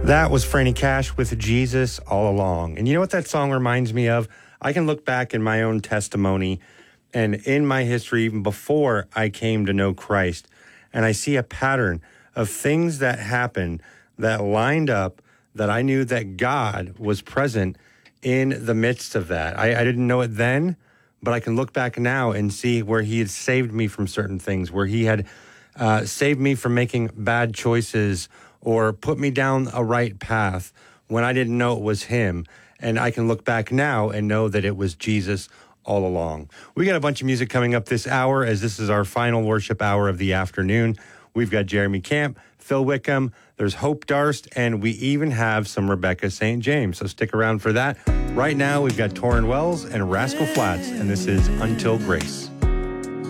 That was Franny Cash with Jesus All Along. And you know what that song reminds me of? I can look back in my own testimony and in my history, even before I came to know Christ, and I see a pattern of things that happened that lined up that I knew that God was present in the midst of that. I didn't know it then, but I can look back now and see where he had saved me from certain things, where he had saved me from making bad choices or put me down a right path when I didn't know it was him. And I can look back now and know that it was Jesus all along. We got a bunch of music coming up this hour, as this is our final worship hour of the afternoon. We've got Jeremy Camp, Phil Wickham, there's Hope Darst, and we even have some Rebecca St. James. So stick around for that. Right now, we've got Torrin Wells and Rascal Flatts, and this is Until Grace.